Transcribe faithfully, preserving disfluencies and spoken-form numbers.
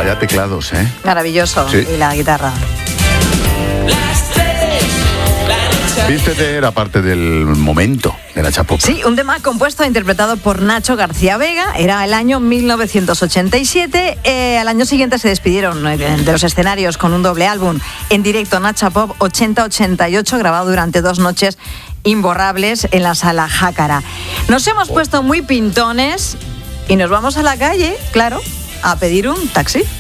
Vaya teclados, ¿eh? Maravilloso. Sí. Y la guitarra. Vístete era parte del momento de Nacha Pop. Sí, un tema compuesto e interpretado por Nacho García Vega. Era el año mil novecientos ochenta y siete. Eh, al año siguiente se despidieron de los escenarios con un doble álbum en directo, Nacha Pop ochenta ochenta y ocho, grabado durante dos noches imborrables en la Sala Jácara. Nos hemos puesto muy pintones y nos vamos a la calle, claro, a pedir un taxi.